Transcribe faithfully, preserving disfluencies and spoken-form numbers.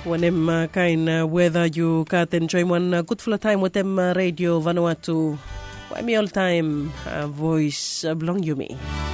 Wanem uh, kain uh, weather you kat enjoy one uh, good full time with them uh, radio Vanuatu. Why me all time uh, voice uh, belong you me.